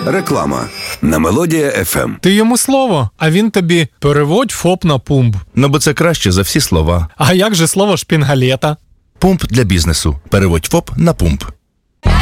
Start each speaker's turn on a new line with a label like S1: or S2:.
S1: Реклама на Мелодія FM.
S2: Ти йому слово, а він тобі переводь ФОП на пумп.
S3: Ну, бо це краще за всі слова.
S2: А як же слово шпінгалета?
S3: Пумп для бізнесу. Переводь ФОП на пумп.